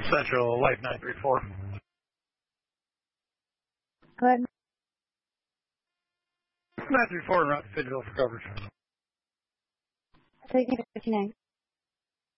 Central, Light 934. Go ahead. 934 and route to Fayetteville for coverage. Taking 59.